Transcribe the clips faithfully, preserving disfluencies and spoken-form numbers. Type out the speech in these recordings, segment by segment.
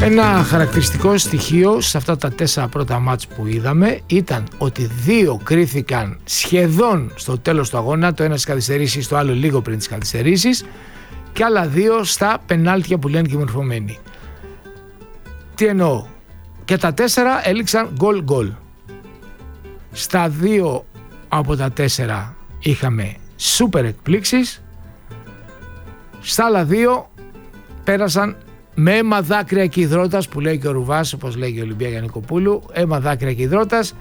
Ένα χαρακτηριστικό στοιχείο σε αυτά τα τέσσερα πρώτα μάτς που είδαμε ήταν ότι δύο κρίθηκαν σχεδόν στο τέλος του αγώνα, το ένα στις καθυστερήσεις, το άλλο λίγο πριν τις καθυστερήσεις, και άλλα δύο στα πενάλτια που λένε και οι μορφωμένοι. Τι εννοώ? Και τα τέσσερα έληξαν γκολ-γκολ. Στα δύο από τα τέσσερα είχαμε σούπερ εκπλήξεις, στα άλλα δύο πέρασαν με αίμα, δάκρυα και υδρότας, που λέει και ο Ρουβάς, όπως λέει και η Ολυμπία Γιαννικοπούλου, αίμα, δάκρυα και υδρότας,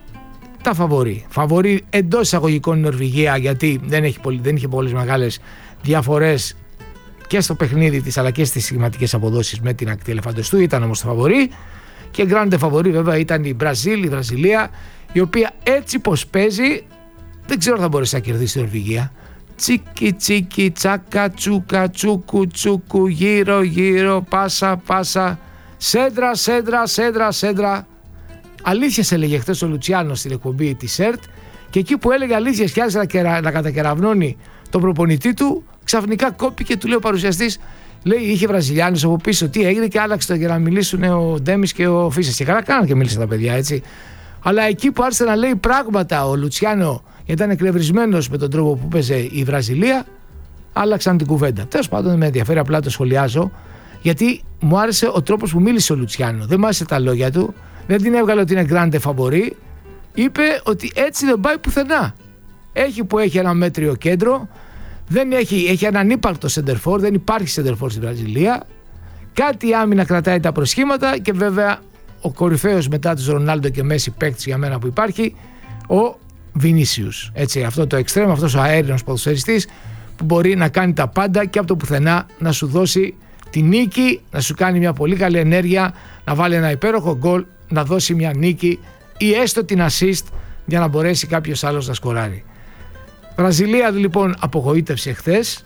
τα φαβορί. Φαβορί εντός εισαγωγικών η Νορβηγία, γιατί δεν, έχει πολύ, δεν είχε πολλές μεγάλες διαφορές και στο παιχνίδι της αλλά και στις σχηματικές αποδόσεις με την ακτή ελεφαντοστού, ήταν όμως το φαβορί. Και γκράντε φαβορί βέβαια ήταν η Βραζίλ, η Βραζιλία, η οποία έτσι πως παίζει δεν ξέρω αν θα μπορέσει να κερδίσει την Νορβηγία. Τσίκι τσίκι τσάκα τσούκα τσούκου τσούκου, γύρω γύρω, πάσα πάσα, σέντρα σέντρα σέντρα σέντρα. Αλήθειες έλεγε χθες ο Λουτσιάνο στην εκπομπή της ΣΕΡΤ, και εκεί που έλεγε αλήθειες και άρχισε να, κερα, να κατακεραυνώνει τον προπονητή του, ξαφνικά κόπηκε, του λέει ο παρουσιαστής, λέει είχε Βραζιλιάνους από πίσω, τι έγινε, και άλλαξε το για να μιλήσουν ο Ντέμις και ο Φίσας. Και καλά κάναν και μίλησαν τα παιδιά, έτσι. Αλλά εκεί που άρχισε να λέει πράγματα ο Λουτσιάνο, γιατί ήταν εκνευρισμένος με τον τρόπο που παίζε η Βραζιλία, άλλαξαν την κουβέντα. Τέλος πάντων δεν με ενδιαφέρει, απλά το σχολιάζω, γιατί μου άρεσε ο τρόπος που μίλησε ο Λουτσιάνο. Δεν μου άρεσε τα λόγια του, δεν την έβγαλε ότι είναι γκράντε φαβορί. Είπε ότι έτσι δεν πάει πουθενά. Έχει που έχει ένα μέτριο κέντρο, δεν έχει, έχει έναν ύπαρκτο σεντερφόρ, δεν υπάρχει σεντερφόρ στη Βραζιλία. Κάτι άμυνα κρατάει τα προσχήματα, και βέβαια ο κορυφαίος μετά τους Ρονάλντο και Μέση παίκτης για μένα που υπάρχει, ο Βινίσιους. Έτσι, αυτό το εξτρέμ, αυτός ο αέριος ποδοσφαιριστής που μπορεί να κάνει τα πάντα και από το πουθενά να σου δώσει τη νίκη, να σου κάνει μια πολύ καλή ενέργεια, να βάλει ένα υπέροχο γκολ, να δώσει μια νίκη ή έστω την assist για να μπορέσει κάποιος άλλος να σκοράρει. Βραζιλία λοιπόν απογοήτευσε χθες,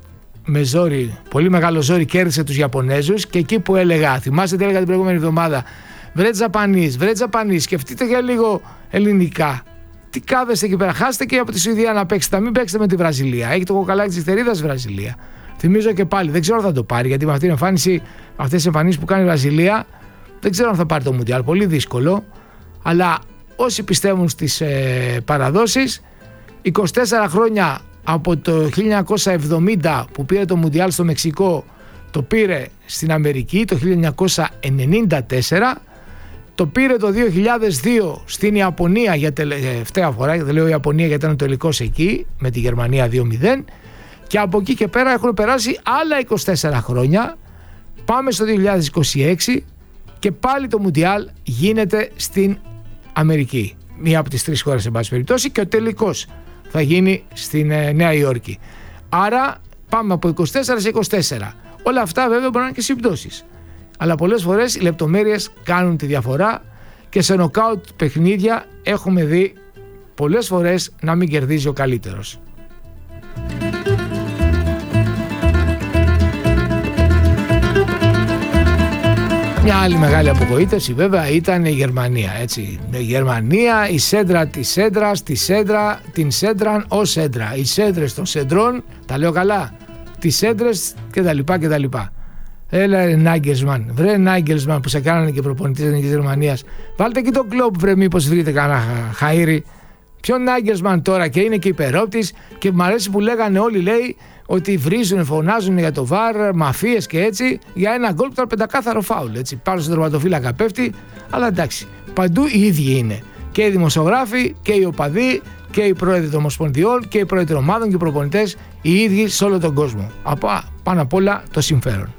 με ζόρι, πολύ μεγάλο ζόρι κέρδισε τους Ιαπωνέζους, και εκεί που έλεγα, θυμάστε τι έλεγα την προηγούμενη εβδομάδα, βρε Τζαπανείς, βρε Τζαπανείς, σκεφτείτε για λίγο ελληνικά. Τι κάθεστε εκεί πέρα, χάστε και από τη Σουηδία να παίξετε, μην παίξετε με τη Βραζιλία. Έχει το κοκαλάκι της θερίδας η Βραζιλία. Θυμίζω και πάλι, δεν ξέρω αν θα το πάρει, γιατί με αυτή την εμφάνιση, αυτές τις εμφανίσεις που κάνει η Βραζιλία, δεν ξέρω αν θα πάρει το Μουντιάλ. Πολύ δύσκολο. Αλλά όσοι πιστεύουν στις ε, παραδόσεις, είκοσι τέσσερα χρόνια από το χίλια εννιακόσια εβδομήντα που πήρε το Μουντιάλ στο Μεξικό, το πήρε στην Αμερική το χίλια εννιακόσια ενενήντα τέσσερα, το πήρε το δύο χιλιάδες δύο στην Ιαπωνία για τελευταία φορά, δεν λέω Ιαπωνία γιατί ήταν ο τελικός εκεί με τη Γερμανία δύο μηδέν, και από εκεί και πέρα έχουν περάσει άλλα είκοσι τέσσερα χρόνια. Πάμε στο δύο χιλιάδες είκοσι έξι και πάλι το Μουντιάλ γίνεται στην Αμερική, μία από τις τρεις χώρες εν πάση περιπτώσει, και ο τελικός θα γίνει στην ε, Νέα Υόρκη. Άρα πάμε από είκοσι τέσσερα σε είκοσι τέσσερα. Όλα αυτά βέβαια μπορεί να είναι και συμπτώσεις, αλλά πολλές φορές οι λεπτομέρειες κάνουν τη διαφορά, και σε νοκάουτ παιχνίδια έχουμε δει πολλές φορές να μην κερδίζει ο καλύτερος. Μια άλλη μεγάλη απογοήτευση βέβαια ήταν η Γερμανία, έτσι. Η Γερμανία, η σέντρα της σέντρας, τη σέντρα, την σέντραν ως σέντρα. Οι σέντρες των σέντρων, τα λέω καλά, τις σέντρες κτλ. κτλ. Έλα ρε Νάγκελσμαν, βρε Νάγκελσμαν που σε κάνανε και προπονητής της Γερμανίας. Βάλτε και τον Κλόπ, βρε, μήπως βρείτε κανένα χαΐρι. Ποιο Νάγκελσμαν τώρα, και είναι και υπερόπτης, και μου αρέσει που λέγανε όλοι, λέει, ότι βρίζουν, φωνάζουν για το βαρ, μαφίες και έτσι, για ένα γκολ που ήταν πεντακάθαρο φάουλ. Έτσι, πάνω στον τερματοφύλακα πέφτει, αλλά εντάξει, παντού οι ίδιοι είναι. Και οι δημοσιογράφοι και οι οπαδοί και οι πρόεδροι των ομοσπονδιών και οι πρόεδροι ομάδων και οι προπονητές, οι ίδιοι σε όλο τον κόσμο. Από, πάνω απ' όλα το συμφέρον.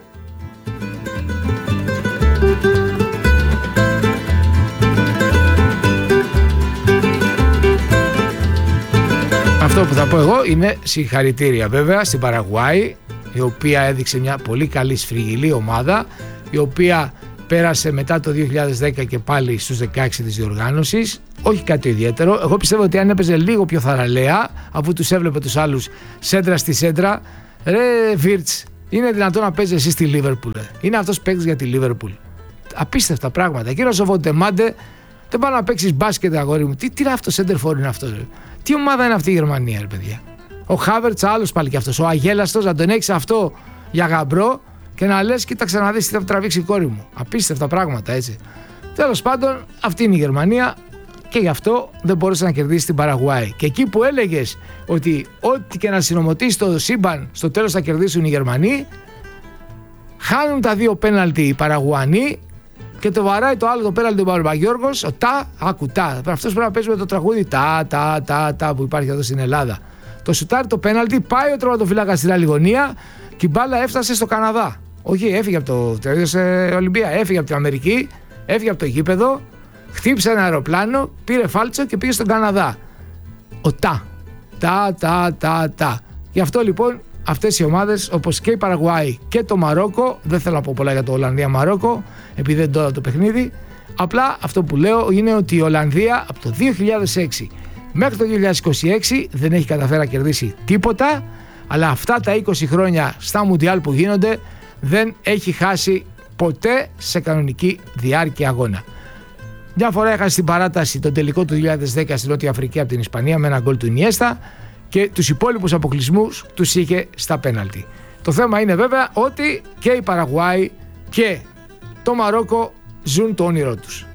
Αυτό που θα πω εγώ είναι συγχαρητήρια βέβαια στην Παραγουάη, η οποία έδειξε μια πολύ καλή σφριγγυλή ομάδα, η οποία πέρασε μετά το δύο χιλιάδες δέκα και πάλι στους δεκαέξι της διοργάνωσης. Όχι κάτι ιδιαίτερο. Εγώ πιστεύω ότι αν έπαιζε λίγο πιο θαραλέα, αφού τους έβλεπε τους άλλους σέντρα στη σέντρα, ρε Βίρτς, είναι δυνατόν να παίζει εσύ στη Λίβερπουλ? Είναι αυτός παίκτης για τη Λίβερπουλ? Απίστευτα πράγματα. Κύριο Σοβοντεμάντε, δεν πάει να παίξεις μπάσκετ, αγόρι μου. Τι, τι είναι αυτό, σέντερφορ είναι αυτό? Ρε. Τι ομάδα είναι αυτή η Γερμανία, ρε παιδιά? Ο Χάβερτς, άλλος πάλι κι αυτός. Ο Αγέλαστος, να τον έχεις αυτό για γαμπρό, και να λες, κοίταξε να δεις τι θα τραβήξει η κόρη μου. Απίστευτα πράγματα, έτσι. Τέλος πάντων, αυτή είναι η Γερμανία και γι' αυτό δεν μπόρεσε να κερδίσει την Παραγουάη. Και εκεί που έλεγες ότι ό,τι και να συνομωτήσει το σύμπαν, στο τέλος θα κερδίσουν οι Γερμανοί, χάνουν τα δύο πέναλτι οι Παραγουανοί και το βαράει το άλλο το πέναλτι ο Παπαγιώργος, ο Τα, άκου Τα. Αυτός πρέπει να παίζει με το τραγούδι Τα, Τα, Τα, Τα που υπάρχει εδώ στην Ελλάδα. Το σουτάρει το πέναλτι, πάει ο τερματοφύλακας στην άλλη γωνία και η μπάλα έφτασε στο Καναδά. Όχι, έφυγε από το τελείωσε Ολυμπία, έφυγε από την Αμερική, έφυγε από το γήπεδο, χτύπησε ένα αεροπλάνο, πήρε φάλτσο και πήγε στον Καναδά. Ο Τα. Τα, Τα, Τα, Τα. Γι' αυτό λοιπόν αυτές οι ομάδες, όπως και η Παραγουάη και το Μαρόκο, δεν θέλω να πω πολλά για το Ολλανδία-Μαρόκο, επειδή δεν τώρα το παιχνίδι. Απλά αυτό που λέω είναι ότι η Ολλανδία από το δύο χιλιάδες έξι μέχρι το δύο χιλιάδες είκοσι έξι δεν έχει καταφέρει να κερδίσει τίποτα, αλλά αυτά τα είκοσι χρόνια στα Μουντιάλ που γίνονται δεν έχει χάσει ποτέ σε κανονική διάρκεια αγώνα. Μια φορά έχασε στην παράταση τον τελικό του δύο χιλιάδες δέκα στη Νότια Αφρική από την Ισπανία με ένα γκολ του Ινιέστα και τους υπόλοιπους αποκλεισμούς τους είχε στα πέναλτι. Το θέμα είναι βέβαια ότι και η Παραγουάη και το Μαρόκο ζουν το όνειρό τους.